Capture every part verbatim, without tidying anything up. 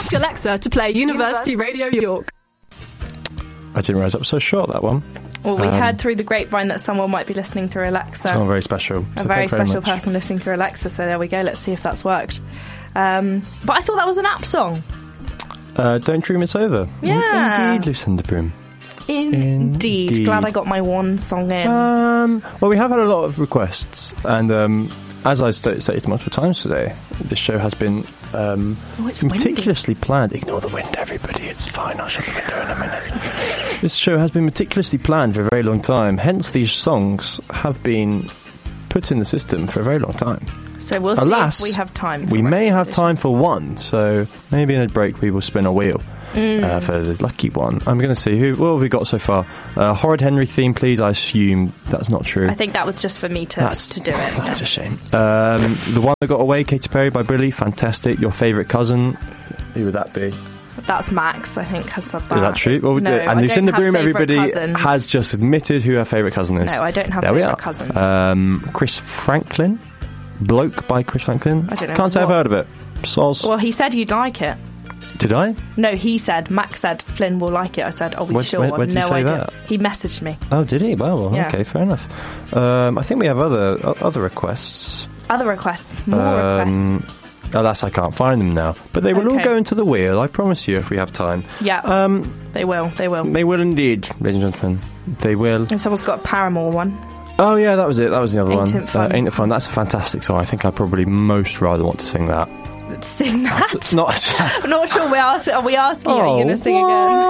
Ask Alexa to play University Radio York. I didn't realise that was so short, that one. Well, we um, heard through the grapevine that someone might be listening through Alexa. Someone very special. A so very very special much. person listening through Alexa, so there we go. Let's see if that's worked. Um, but I thought that was an app song. Uh, Don't Dream It's Over. Yeah. Indeed, Lucinda Broom. Indeed. Indeed. Glad I got my one song in. Um, well, we have had a lot of requests, and um, as I st- stated multiple times today, this show has been um, oh, it's meticulously windy. planned. Ignore the wind, everybody. It's fine. I'll shut the window in a minute. This show has been meticulously planned for a very long time. Hence, these songs have been put in the system for a very long time. So we'll Alas, see if we have time. We may have time for one, so maybe in a break we will spin a wheel. Mm. Uh, for the lucky one. I'm going to see who. What have we got so far? Uh, Horrid Henry theme, please. I assume that's not true. I think that was just for me to That's, to do it. That's a shame. Um, the one that got away, Katy Perry by Billy, fantastic. Your favourite cousin, who would that be? That's Max, I think, has said that. Is that true? Well, no, and I Lucinda don't have Broom, favourite everybody cousins. has just admitted who her favourite cousin is. No, I don't have there we favourite are. cousins. Um, Chris Franklin, Bloke by Chris Franklin. I don't know. Can't say what? I've heard of it. Soz. Well, he said you'd like it. Did I? No, he said, Max said, Flynn will like it. I said, are we Where- sure? where- where did he no say idea. that? He messaged me. Oh, did he? Well, well Yeah. okay, fair enough. Um, I think we have other o- other requests. Other requests. More Um, requests. Alas, I can't find them now. But they will all Okay. go into the wheel, I promise you, if we have time. Yeah, Um, they will. They will. they will indeed, ladies and gentlemen. They will. And someone's got a Paramore one. Oh, yeah, that was it. That was the other Ain't one. It Fun. Uh, Ain't It Fun? That's a fantastic song. I think I probably most rather want to sing that. Sing that? It's not. I'm not sure we ask, are we asking you, are you going to sing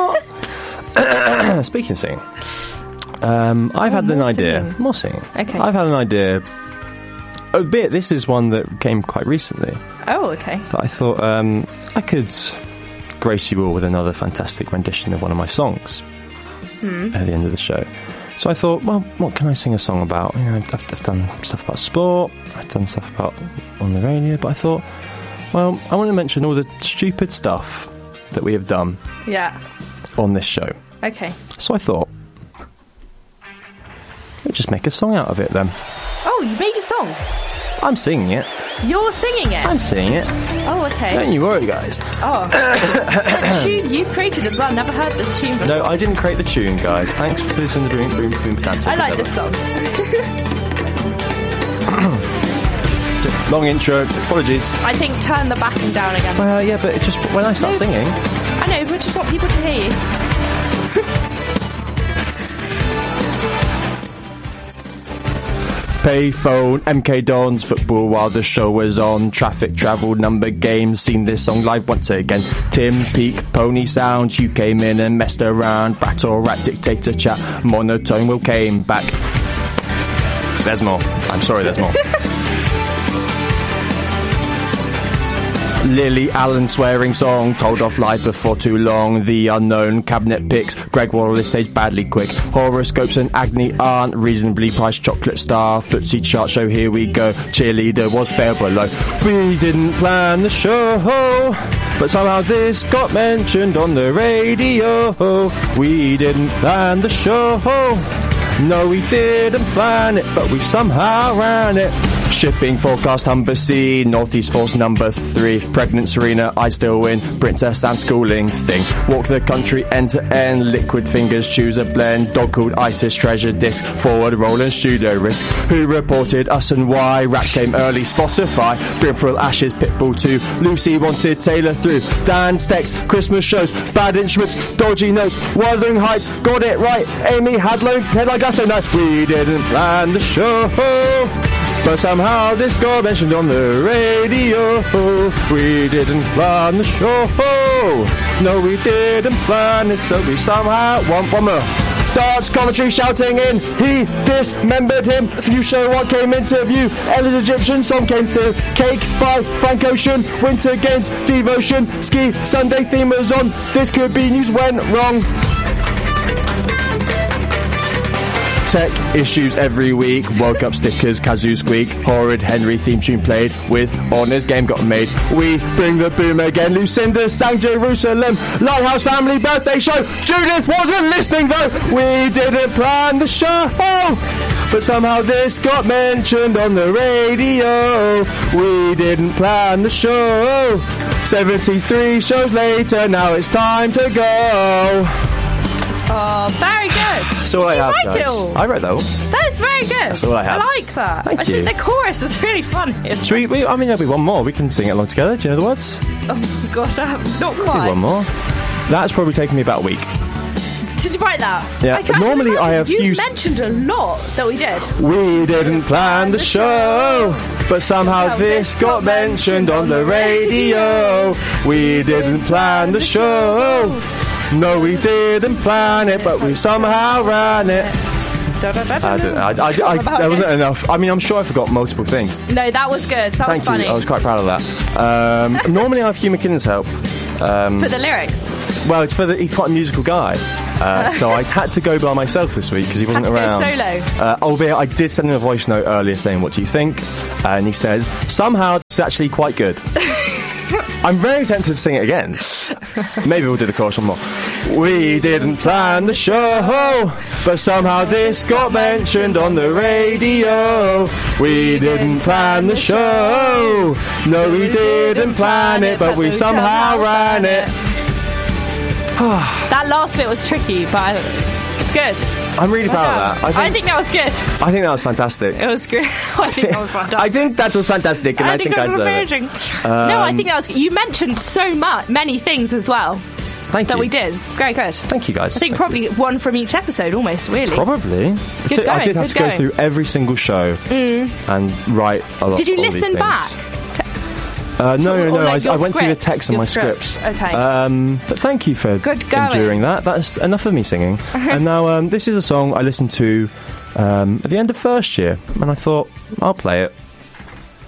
again? Speaking of singing, um, I've Oh, had an more idea. singing. More singing. Okay. I've had an idea. A bit. This is one that came quite recently. again? Oh, okay. That I thought um, I could grace you all with another fantastic rendition of one of my songs Hmm. at the end of the show. So I thought, well, what can I sing a song about? You know, I've, I've done stuff about sport, I've done stuff about on the radio, but I thought, well, I want to mention all the stupid stuff that we have done Yeah. on this show. Okay. So I thought, we'll just make a song out of it then. Oh, you made a song? I'm singing it. You're singing it? I'm singing it. Oh, okay. Don't you worry, guys. Oh. The tune you created as well. Never heard this tune before. No, I didn't create the tune, guys. Thanks for listening to Boom Boom Boom Potato. I like this song. Long intro. Apologies. I think turn the backing down again. Well, yeah, but it just when I start No. singing, I know, but just want people to hear you. payphone, M K Dons, football while the show was on, traffic, travel, number games, seen this song live once again. Tim Peak, Pony Sound, you came in and messed around, battle rat, dictator chat, monotone will came back. There's more. I'm sorry, there's more. Lily Allen swearing song, told off live before too long. The unknown cabinet picks, Greg Wallace aged badly quick. Horoscopes and Agni aren't reasonably priced. Chocolate star, footsie chart show, here we go. Cheerleader was fair below. We didn't plan the show, but somehow this got mentioned on the radio. We didn't plan the show. No, we didn't plan it, but we somehow ran it. Shipping forecast Humber C, Northeast Force number three. Pregnant Serena, I still win. Princess and schooling thing. Walk the country end to end. Liquid fingers, choose a blend. Dog called Isis, treasure disc. Forward roll and pseudo risk. Who reported us and why? Rat came early, Spotify. Brimful Ashes, Pitbull two. Lucy wanted Taylor through. Dan's text, Christmas shows. Bad instruments, dodgy notes. Wuthering Heights, got it right. Amy Hadlow, headline gusto. No, we didn't plan the show, but somehow this got mentioned on the radio. We didn't plan the show. No, we didn't plan it, so we somehow want one more. Dance commentary shouting in. He dismembered him. New show one came into view. Ella's Egyptian song came through. Cake by Frank Ocean. Winter Games Devotion. Ski Sunday theme was on. This could be news went wrong. Tech issues every week. World Cup stickers, kazoo squeak. Horrid Henry theme tune played with Honours game got made. We bring the boom again. Lucinda sang Jerusalem. Lighthouse family birthday show. Judith wasn't listening though. We didn't plan the show, but somehow this got mentioned on the radio. We didn't plan the show. seventy-three shows later, now it's time to go. Oh, very good. So Did I you have, write guys. it all? I wrote that all. That is very good. That's all I have. I like that. Thank I you. think the chorus is really funny. Should we, we, I mean, there'll be one more. We can sing it along together. Do you know the words? Oh, gosh, I have not Maybe quite. one more. That's probably taken me about a week. Did you write that? Yeah, I can- normally can I have You used- mentioned a lot that we did. We didn't plan the show, but somehow this got mentioned on the radio. We didn't plan the show. No, we didn't plan it, but we somehow ran it. Da, da, da, da, I don't know. I, I, I, What about there wasn't it? enough. I mean, I'm sure I forgot multiple things. No, that was good. That Thank was funny. you. I was quite proud of that. Um, normally I have Hugh McKinnon's help. Um, For the lyrics. well, it's for the, he's quite a musical guy. Uh, so I had to go by myself this week because he wasn't Had to go around. solo. Uh, albeit I did send him a voice note earlier saying, what do you think? And he says, somehow it's actually quite good. I'm very tempted to sing it again. Maybe we'll do the chorus one more. We didn't plan the show, but somehow this got mentioned on the radio. We didn't plan the show. No, we didn't plan it, but we somehow ran it. That last bit was tricky, but I, it's good. I'm really Well proud done. of that. I I think that was good. I think that was fantastic. It was good. I think that was fantastic. I think that was fantastic, and I, I think I it was deserve amazing. it. no, I Um, think that was. You mentioned so much, many things as well Thank that you. we did. Very good. Thank you, guys. I think Thank probably you. one from each episode, almost. Really. Probably. I Good did- I going, did have good to go going. through every single show and write a lot. Did you all these listen things. back? Uh, no, Or no, no. like I, your I went through the scripts, text and your my scripts. scripts. Okay. Um, but thank you for Good going. enduring that. That's enough of me singing. And now um, this is a song I listened to um, at the end of first year, and I thought I'll play it.